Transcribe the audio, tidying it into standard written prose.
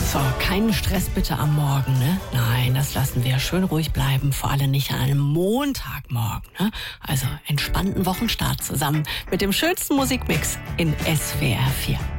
So, keinen Stress bitte am Morgen, ne? Nein, das lassen wir schön ruhig bleiben, vor allem nicht an einem Montagmorgen, ne? Also entspannten Wochenstart zusammen mit dem schönsten Musikmix in SWR 4.